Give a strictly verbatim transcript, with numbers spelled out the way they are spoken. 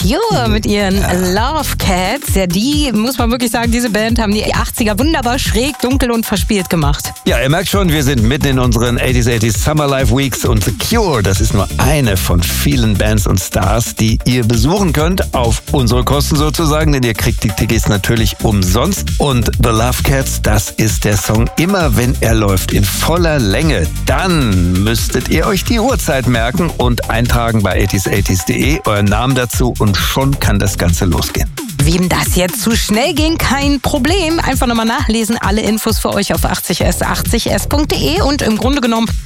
Cure mit ihren ja. Love Cats. Ja, die, muss man wirklich sagen, diese Band haben die achtziger wunderbar schräg, dunkel und verspielt gemacht. Ja, ihr merkt schon, wir sind mitten in unseren achtziger achtziger Summer Life Weeks und The Cure, das ist nur eine von vielen Bands und Stars, die ihr besuchen könnt, auf unsere Kosten sozusagen, denn ihr kriegt die Tickets natürlich umsonst. Und The Love Cats, das ist der Song immer, wenn er läuft, in voller Länge. Dann müsstet ihr euch die Uhrzeit merken und eintragen bei achtziger achtziger punkt de, euren Namen dazu und schon kann das Ganze losgehen. Wem das jetzt zu schnell ging, kein Problem. Einfach nochmal nachlesen. Alle Infos für euch auf achtzig s achtzig s punkt de und im Grunde genommen